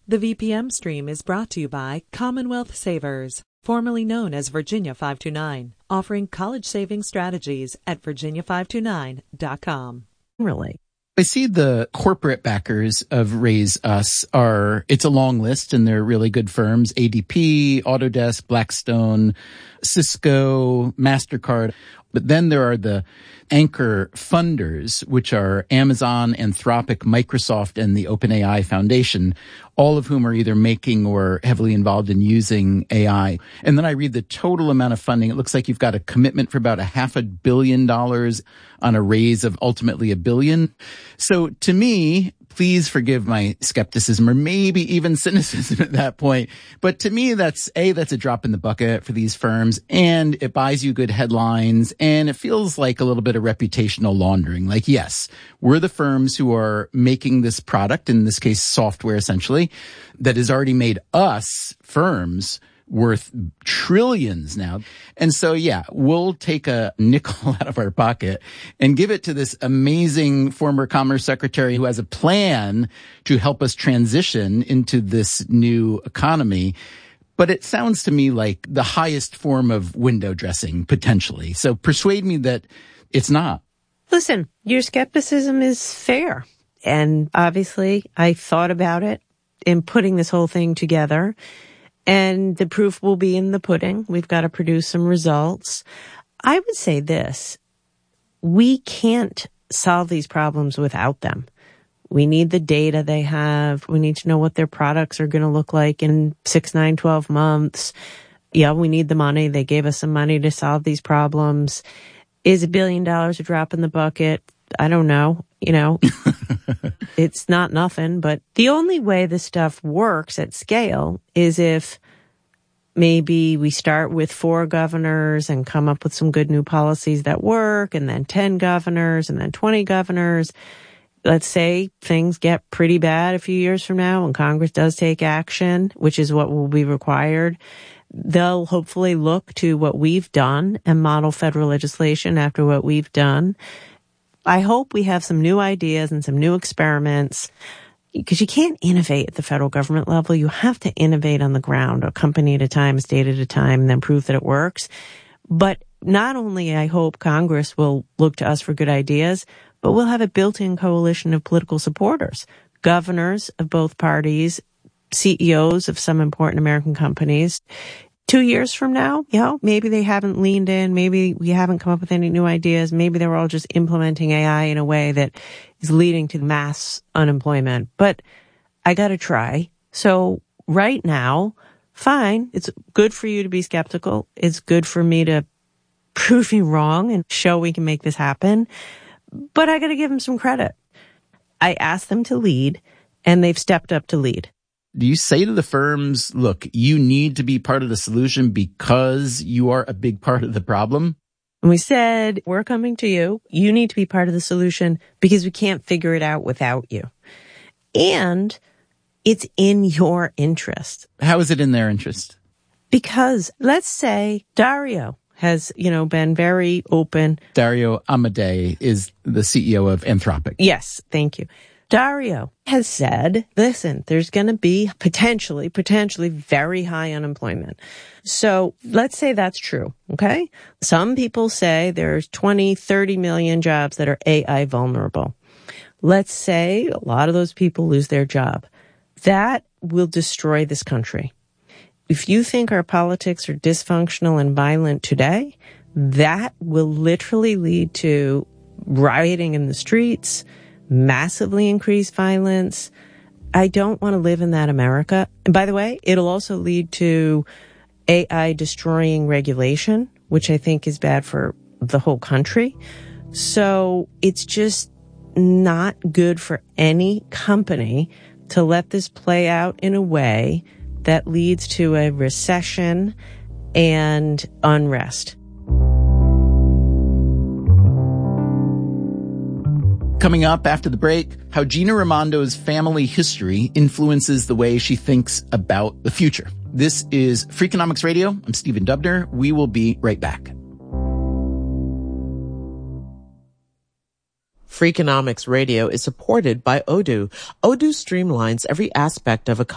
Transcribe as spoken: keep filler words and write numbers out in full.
The V P M stream is brought to you by Commonwealth Savers, formerly known as Virginia five two nine, offering college saving strategies at virginia five two nine dot com. Really? I see the corporate backers of Raise Us are, it's a long list and they're really good firms. A D P, Autodesk, Blackstone, Cisco, MasterCard. But then there are the anchor funders, which are Amazon, Anthropic, Microsoft, and the OpenAI Foundation, all of whom are either making or heavily involved in using A I. And then I read the total amount of funding. It looks like you've got a commitment for about a half a billion dollars on a raise of ultimately a billion. So to me, please forgive my skepticism or maybe even cynicism at that point. But to me, that's A, that's a drop in the bucket for these firms, and it buys you good headlines, and it feels like a little bit of reputational laundering. Like, yes, we're the firms who are making this product, in this case, software essentially, that has already made us firms worth trillions now. And so, yeah, we'll take a nickel out of our pocket and give it to this amazing former Commerce Secretary who has a plan to help us transition into this new economy. But it sounds to me like the highest form of window dressing, potentially. So persuade me that it's not. Listen, your skepticism is fair. And obviously, I thought about it in putting this whole thing together. And the proof will be in the pudding. We've got to produce some results. I would say this. We can't solve these problems without them. We need the data they have. We need to know what their products are going to look like in six, nine, twelve months. Yeah, we need the money. They gave us some money to solve these problems. Is a billion dollars a drop in the bucket? I don't know. You know, it's not nothing, but the only way this stuff works at scale is if maybe we start with four governors and come up with some good new policies that work, and then ten governors and then twenty governors. Let's say things get pretty bad a few years from now and Congress does take action, which is what will be required. They'll hopefully look to what we've done and model federal legislation after what we've done. I hope we have some new ideas and some new experiments, because you can't innovate at the federal government level. You have to innovate on the ground, a company at a time, a state at a time, and then prove that it works. But not only I hope Congress will look to us for good ideas, but we'll have a built-in coalition of political supporters, governors of both parties, C E Os of some important American companies. Two years from now, you know, maybe they haven't leaned in. Maybe we haven't come up with any new ideas. Maybe they were all just implementing A I in a way that is leading to mass unemployment. But I got to try. So right now, fine. It's good for you to be skeptical. It's good for me to prove you wrong and show we can make this happen. But I got to give them some credit. I asked them to lead, and they've stepped up to lead. Do you say to the firms, look, you need to be part of the solution because you are a big part of the problem? And we said, we're coming to you. You need to be part of the solution because we can't figure it out without you. And it's in your interest. How is it in their interest? Because let's say Dario has, you know, been very open. Dario Amodei is the C E O of Anthropic. Yes, thank you. Dario has said, listen, there's going to be potentially, potentially very high unemployment. So let's say that's true, okay? Some people say there's twenty, thirty million jobs that are A I vulnerable. Let's say a lot of those people lose their job. That will destroy this country. If you think our politics are dysfunctional and violent today, that will literally lead to rioting in the streets, massively increased violence. I don't want to live in that America. And by the way, it'll also lead to A I destroying regulation, which I think is bad for the whole country. So it's just not good for any company to let this play out in a way that leads to a recession and unrest. Coming up after the break, how Gina Raimondo's family history influences the way she thinks about the future. This is Freakonomics Radio. I'm Stephen Dubner. We will be right back. Freakonomics Radio is supported by Odoo. Odoo streamlines every aspect of a